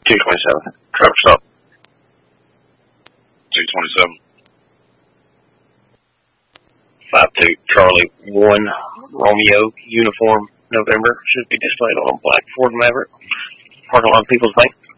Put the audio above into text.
227. Truck stop. 227. 52 Charlie 1 Romeo uniform November should be displayed on a black Ford Maverick. Parking lot of People's Bank.